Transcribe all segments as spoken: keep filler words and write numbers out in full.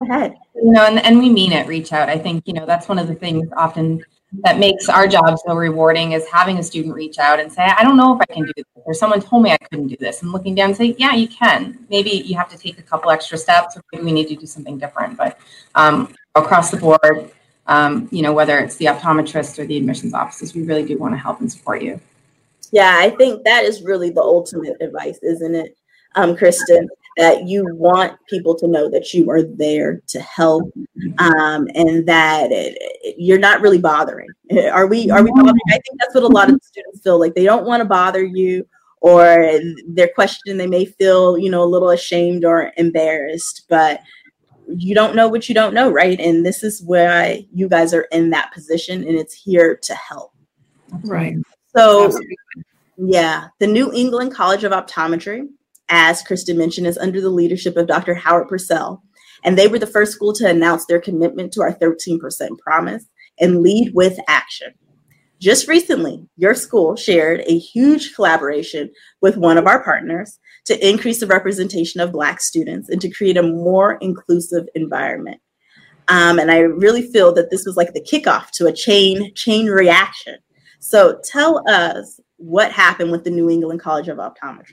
ahead. You know, and, and we mean it, reach out. I think, you know, that's one of the things often that makes our job so rewarding is having a student reach out and say, I don't know if I can do this, or someone told me I couldn't do this, and looking down and say, yeah, you can. Maybe you have to take a couple extra steps, or maybe we need to do something different. But um, across the board, um, you know, whether it's the optometrist or the admissions offices, we really do want to help and support you. Yeah, I think that is really the ultimate advice, isn't it, um, Kristen? That you want people to know that you are there to help, um, and that it, it, you're not really bothering. Are we? Are we bothering? I think that's what a lot of students feel like. They don't want to bother you, or they're questioning. They may feel, you know, a little ashamed or embarrassed, but you don't know what you don't know, right? And this is why you guys are in that position, and it's here to help. Right. So, Absolutely. yeah, the New England College of Optometry, as Kristen mentioned, is under the leadership of Doctor Howard Purcell. And they were the first school to announce their commitment to our thirteen percent promise and lead with action. Just recently, your school shared a huge collaboration with one of our partners to increase the representation of Black students and to create a more inclusive environment. Um, and I really feel that this was like the kickoff to a chain, chain reaction. So tell us what happened with the New England College of Optometry.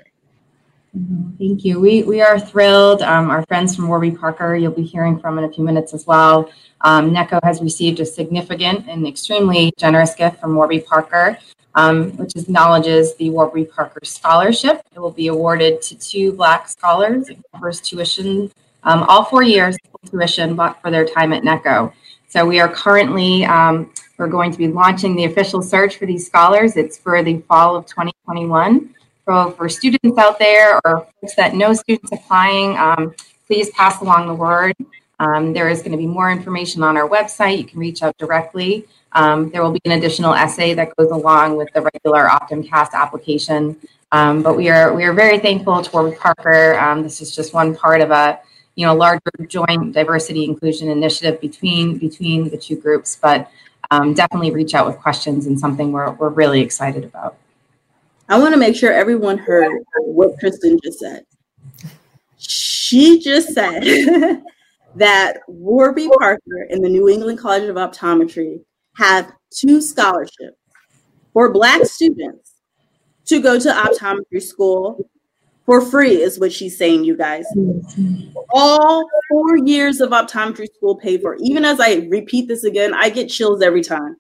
Thank you. We we are thrilled. Um, our friends from Warby Parker, you'll be hearing from in a few minutes as well. Um, NECO has received a significant and extremely generous gift from Warby Parker, um, which acknowledges the Warby Parker Scholarship. It will be awarded to two Black scholars. It covers tuition, um, all four years tuition for their time at NECO. So we are currently, um, we're going to be launching the official search for these scholars. It's for the fall of twenty twenty-one. So for students out there or folks that know students applying, um, please pass along the word. Um, there is going to be more information on our website. You can reach out directly. Um, there will be an additional essay that goes along with the regular OptumCast application. Um, but we are we are very thankful to Warby Parker. Um, this is just one part of a you know larger joint diversity inclusion initiative between between the two groups. But um, definitely reach out with questions and something we're we're really excited about. I want to make sure everyone heard what Kristen just said. She just said that Warby Parker and the New England College of Optometry have two scholarships for Black students to go to optometry school for free, is what she's saying, you guys. All four years of optometry school paid for. Even as I repeat this again, I get chills every time.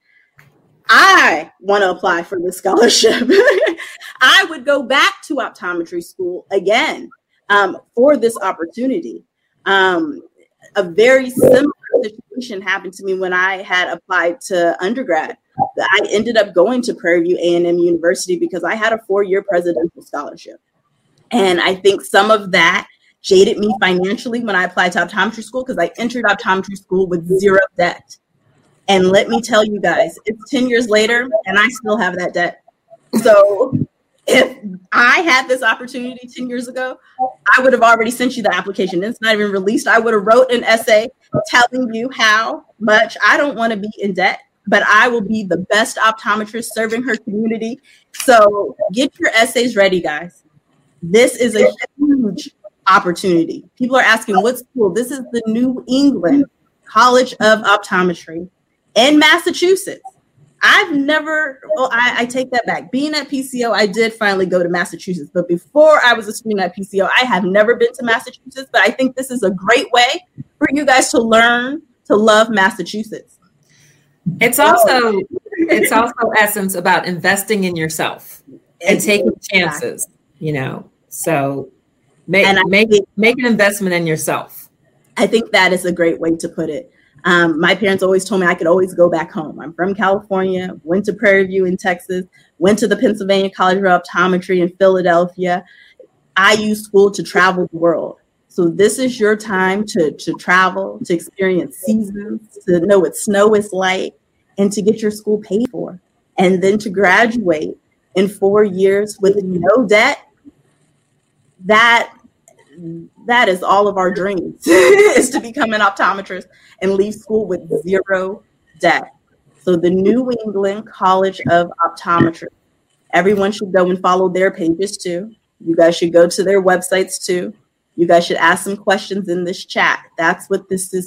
I want to apply for this scholarship. I would go back to optometry school again um, for this opportunity. Um, a very similar situation happened to me when I had applied to undergrad. I ended up going to Prairie View A and M University because I had a four-year presidential scholarship. And I think some of that jaded me financially when I applied to optometry school because I entered optometry school with zero debt. And let me tell you guys, it's ten years later and I still have that debt. So if I had this opportunity ten years ago, I would have already sent you the application. It's not even released. I would have wrote an essay telling you how much I don't want to be in debt, but I will be the best optometrist serving her community. So get your essays ready, guys. This is a huge opportunity. People are asking, what school? This is the New England College of Optometry in Massachusetts. I've never, well, I, I take that back. Being at P C O, I did finally go to Massachusetts. But before I was a student at P C O, I have never been to Massachusetts. But I think this is a great way for you guys to learn to love Massachusetts. It's also, it's also essence about investing in yourself and taking chances, you know. So make, make, make an investment in yourself. I think that is a great way to put it. Um, my parents always told me I could always go back home. I'm from California, went to Prairie View in Texas, went to the Pennsylvania College of Optometry in Philadelphia. I use school to travel the world. So this is your time to, to travel, to experience seasons, to know what snow is like, and to get your school paid for. And then to graduate in four years with no debt. That That is all of our dreams, is to become an optometrist and leave school with zero debt. So the New England College of Optometry, everyone should go and follow their pages too. You guys should go to their websites too. You guys should ask some questions in this chat. That's what this is